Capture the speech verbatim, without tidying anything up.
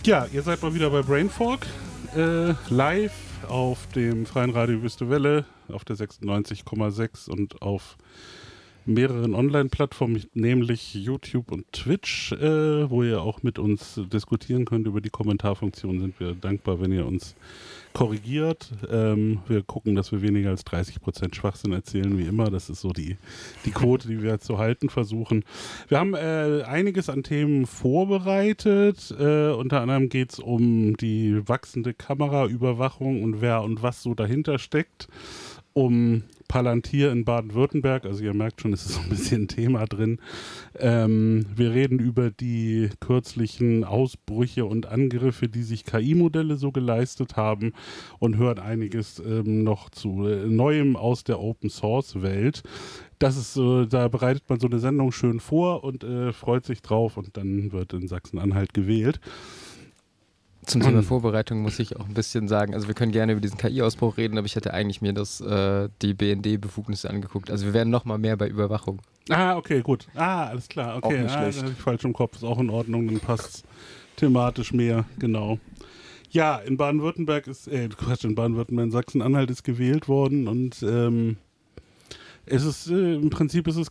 Ja, ihr seid mal wieder bei Brainfork, äh, live auf dem Freien Radio Wüste Welle, auf der sechsundneunzig Komma sechs und auf mehreren Online-Plattformen, nämlich YouTube und Twitch, äh, wo ihr auch mit uns diskutieren könnt. Über die Kommentarfunktion sind wir dankbar, wenn ihr uns korrigiert. Ähm, wir gucken, dass wir weniger als dreißig Prozent Schwachsinn erzählen, wie immer. Das ist so die, die Quote, die wir zu halten versuchen. Wir haben äh, einiges an Themen vorbereitet. Äh, unter anderem geht es um die wachsende Kameraüberwachung und wer und was so dahinter steckt. Um Palantir in Baden-Württemberg, also ihr merkt schon, es ist so ein bisschen ein Thema drin. Ähm, wir reden über die kürzlichen Ausbrüche und Angriffe, die sich K I-Modelle so geleistet haben und hören einiges ähm, noch zu äh, Neuem aus der Open-Source-Welt. Das ist, äh, da bereitet man so eine Sendung schön vor und äh, freut sich drauf und dann wird in Sachsen-Anhalt gewählt. Zum Thema Vorbereitung muss ich auch ein bisschen sagen, also wir können gerne über diesen K I-Ausbruch reden, aber ich hätte eigentlich mir das, äh, die B N D-Befugnisse angeguckt. Also wir werden noch mal mehr bei Überwachung. Ah, okay, gut. Ah, alles klar. Okay, auch nicht ah, schlecht. das hatte ich falsch im Kopf. Ist auch in Ordnung, dann passt thematisch mehr, genau. Ja, in Baden-Württemberg ist, äh, Quatsch, in Baden-Württemberg, in Sachsen-Anhalt ist gewählt worden und ähm, es ist, äh, im Prinzip ist es